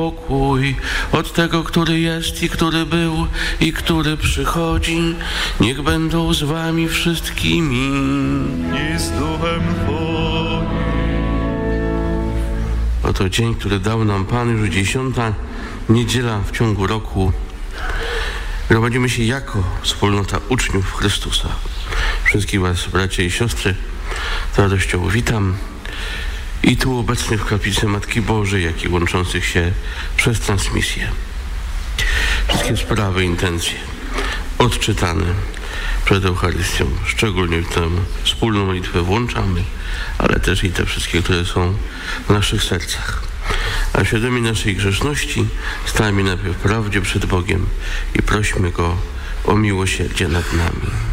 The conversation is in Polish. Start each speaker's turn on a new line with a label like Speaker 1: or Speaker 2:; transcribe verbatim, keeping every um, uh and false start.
Speaker 1: Pokój od tego, który jest i który był i który przychodzi, niech będą z wami wszystkimi.
Speaker 2: I z duchem Twoim.
Speaker 1: Oto dzień, który dał nam Pan, już dziesiąta niedziela w ciągu roku. Gromadzimy się jako wspólnota uczniów Chrystusa. Wszystkich was, bracia i siostry, z radością witam. I tu obecnych w kaplicy Matki Bożej, jak i łączących się przez transmisję. Wszystkie sprawy, intencje odczytane przed Eucharystią, szczególnie w tę wspólną modlitwę włączamy, ale też i te wszystkie, które są w naszych sercach. A świadomi naszej grzeszności stajemy najpierw w prawdzie przed Bogiem i prośmy Go o miłosierdzie nad nami.